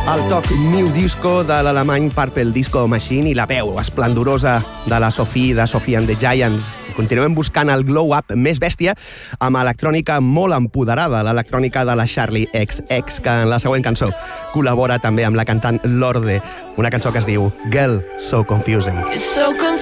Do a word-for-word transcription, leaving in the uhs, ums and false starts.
El toc new disco de l'alemany Purple Disco Machine i la veu esplendorosa de la Sophie, de Sophie and the Giants. Continuem buscant el glow-up més bèstia amb electrònica molt empoderada, l'electrònica de la Charlie X X, que en la següent cançó col·labora també amb la cantant Lorde, una cançó que es diu Girl, So Confusing. You're so confusing.